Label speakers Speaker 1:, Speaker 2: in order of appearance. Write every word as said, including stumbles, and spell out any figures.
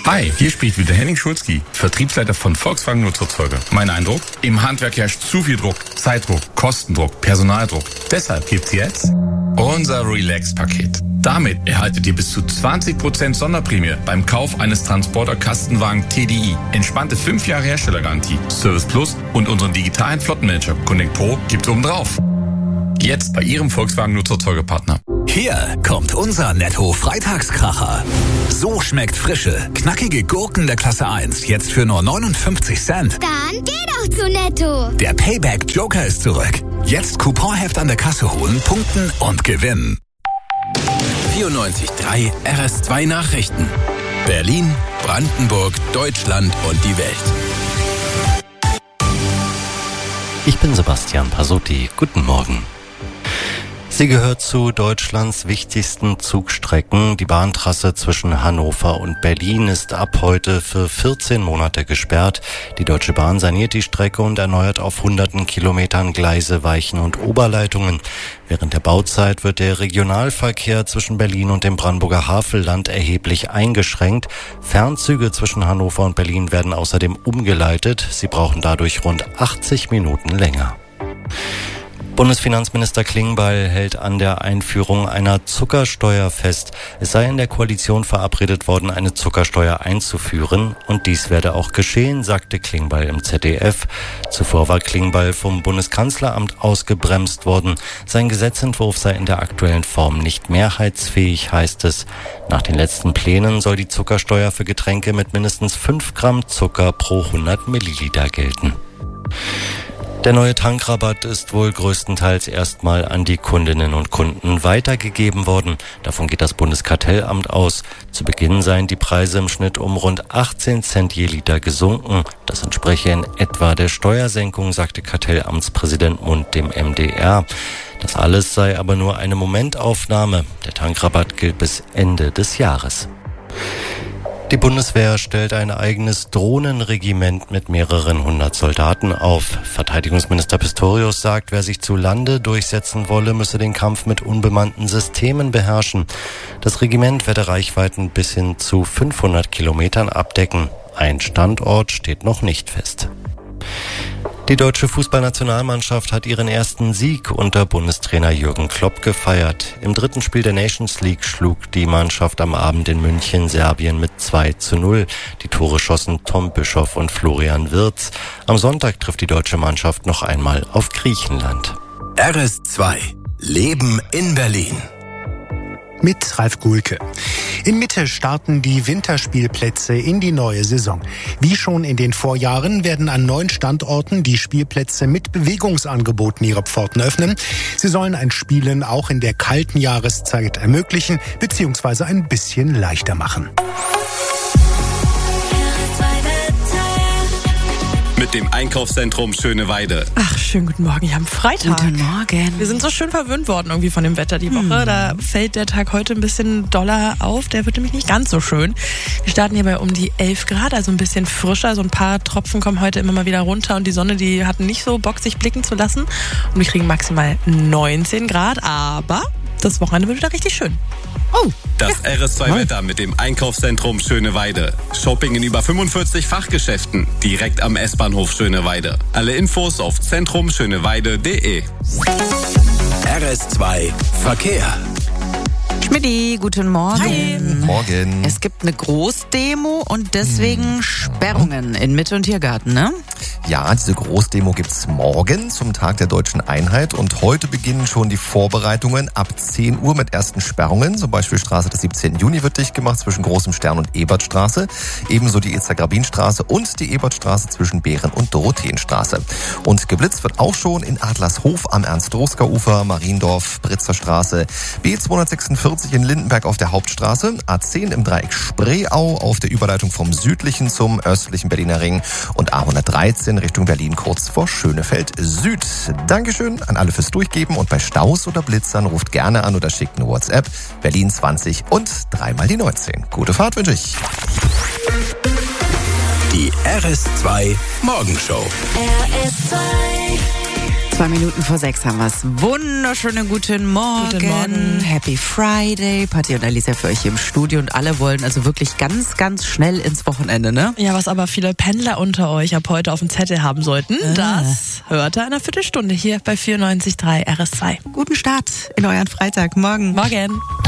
Speaker 1: Hi, hier spricht wieder Henning Schulzki, Vertriebsleiter von Volkswagen Nutzfahrzeuge. Mein Eindruck? Im Handwerk herrscht zu viel Druck, Zeitdruck, Kostendruck, Personaldruck. Deshalb gibt's jetzt unser Relax-Paket. Damit erhaltet ihr bis zu zwanzig Prozent Sonderprämie beim Kauf eines Transporter-Kastenwagen T D I. Entspannte fünf Jahre Herstellergarantie, Service Plus und unseren digitalen Flottenmanager Connect Pro gibt's oben drauf. Jetzt bei Ihrem Volkswagen Nutzfahrzeugepartner.
Speaker 2: Hier kommt unser Netto-Freitagskracher. So schmeckt frische, knackige Gurken der Klasse eins jetzt für nur neunundfünfzig Cent.
Speaker 3: Dann geh doch zu Netto.
Speaker 2: Der Payback-Joker ist zurück. Jetzt Couponheft an der Kasse holen, punkten und gewinnen.
Speaker 4: vierundneunzig Komma drei R S zwei Nachrichten. Berlin, Brandenburg, Deutschland und die Welt.
Speaker 5: Ich bin Sebastian Pasutti. Guten Morgen. Sie gehört zu Deutschlands wichtigsten Zugstrecken. Die Bahntrasse zwischen Hannover und Berlin ist ab heute für vierzehn Monate gesperrt. Die Deutsche Bahn saniert die Strecke und erneuert auf hunderten Kilometern Gleise, Weichen und Oberleitungen. Während der Bauzeit wird der Regionalverkehr zwischen Berlin und dem Brandenburger Havelland erheblich eingeschränkt. Fernzüge zwischen Hannover und Berlin werden außerdem umgeleitet. Sie brauchen dadurch rund achtzig Minuten länger. Bundesfinanzminister Klingbeil hält an der Einführung einer Zuckersteuer fest. Es sei in der Koalition verabredet worden, eine Zuckersteuer einzuführen. Und dies werde auch geschehen, sagte Klingbeil im Z D F. Zuvor war Klingbeil vom Bundeskanzleramt ausgebremst worden. Sein Gesetzentwurf sei in der aktuellen Form nicht mehrheitsfähig, heißt es. Nach den letzten Plänen soll die Zuckersteuer für Getränke mit mindestens fünf Gramm Zucker pro hundert Milliliter gelten. Der neue Tankrabatt ist wohl größtenteils erstmal an die Kundinnen und Kunden weitergegeben worden. Davon geht das Bundeskartellamt aus. Zu Beginn seien die Preise im Schnitt um rund achtzehn Cent je Liter gesunken. Das entspreche in etwa der Steuersenkung, sagte Kartellamtspräsident Mund dem M D R. Das alles sei aber nur eine Momentaufnahme. Der Tankrabatt gilt bis Ende des Jahres. Die Bundeswehr stellt ein eigenes Drohnenregiment mit mehreren hundert Soldaten auf. Verteidigungsminister Pistorius sagt, wer sich zu Lande durchsetzen wolle, müsse den Kampf mit unbemannten Systemen beherrschen. Das Regiment werde Reichweiten bis hin zu fünfhundert Kilometern abdecken. Ein Standort steht noch nicht fest. Die deutsche Fußballnationalmannschaft hat ihren ersten Sieg unter Bundestrainer Jürgen Klopp gefeiert. Im dritten Spiel der Nations League schlug die Mannschaft am Abend in München Serbien mit zwei zu null. Die Tore schossen Tom Bischoff und Florian Wirtz. Am Sonntag trifft die deutsche Mannschaft noch einmal auf Griechenland.
Speaker 4: R S zwei. Leben in Berlin.
Speaker 6: Mit Ralf Gulke. In Mitte starten die Winterspielplätze in die neue Saison. Wie schon in den Vorjahren werden an neun Standorten die Spielplätze mit Bewegungsangeboten ihre Pforten öffnen. Sie sollen ein Spielen auch in der kalten Jahreszeit ermöglichen bzw. ein bisschen leichter machen.
Speaker 7: Mit dem Einkaufszentrum Schöneweide.
Speaker 8: Ach, schönen guten Morgen. Ich habe Freitag.
Speaker 9: Guten Morgen.
Speaker 8: Wir sind so schön verwöhnt worden irgendwie von dem Wetter die Woche. Hm. Da fällt der Tag heute ein bisschen doller auf. Der wird nämlich nicht ganz so schön. Wir starten hier bei um die elf Grad, also ein bisschen frischer. So ein paar Tropfen kommen heute immer mal wieder runter. Und die Sonne, die hat nicht so Bock, sich blicken zu lassen. Und wir kriegen maximal neunzehn Grad. Aber das Wochenende wird wieder richtig schön.
Speaker 7: Oh. Das R S zwei Wetter mit dem Einkaufszentrum Schöneweide. Shopping in über fünfundvierzig Fachgeschäften. Direkt am S-Bahnhof Schöneweide. Alle Infos auf zentrum schöneweide punkt de.
Speaker 4: R S zwei Verkehr.
Speaker 9: Schmidti, guten Morgen.
Speaker 8: Hi.
Speaker 10: Morgen.
Speaker 9: Es gibt eine Großdemo und deswegen hm. Sperrungen in Mitte und Tiergarten, ne?
Speaker 10: Ja, diese Großdemo gibt's morgen zum Tag der Deutschen Einheit und heute beginnen schon die Vorbereitungen ab zehn Uhr mit ersten Sperrungen. Zum Beispiel Straße des siebzehnten Juni wird dicht gemacht zwischen Großem Stern und Ebertstraße. Ebenso die Ezer-Grabin-Straße und die Ebertstraße zwischen Behren- und Dorotheenstraße. Und geblitzt wird auch schon in Adlershof am Ernst-Roska-Ufer, Mariendorf, Britzer Straße, B zweihundertsechsundvierzig in Lindenberg auf der Hauptstraße, A zehn im Dreieck Spreeau auf der Überleitung vom südlichen zum östlichen Berliner Ring und A hundertdreizehn Richtung Berlin kurz vor Schönefeld Süd. Dankeschön an alle fürs Durchgeben und bei Staus oder Blitzern ruft gerne an oder schickt eine WhatsApp. Berlin zwanzig und dreimal die neunzehn. Gute Fahrt wünsche ich.
Speaker 4: Die R S zwei Morgenshow.
Speaker 3: R S zwei
Speaker 9: Zwei Minuten vor sechs haben wir's. Wunderschönen guten Morgen.
Speaker 8: Guten Morgen.
Speaker 9: Happy Friday. Patti und Alicia für euch hier im Studio und alle wollen also wirklich ganz, ganz schnell ins Wochenende, ne?
Speaker 8: Ja, was aber viele Pendler unter euch ab heute auf dem Zettel haben sollten, ah. das hört ihr in einer Viertelstunde hier bei vierundneunzig Komma drei R S zwei.
Speaker 9: Guten Start in euren Freitag. Morgen.
Speaker 8: Morgen.